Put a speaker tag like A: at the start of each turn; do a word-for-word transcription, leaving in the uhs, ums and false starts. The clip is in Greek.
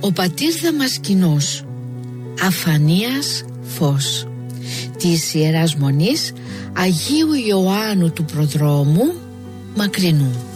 A: Ο πατήρ Δαμασκηνός, Αφανίας Φως, της Ιεράς Μονής Αγίου Ιωάννου του Προδρόμου Μακρινού.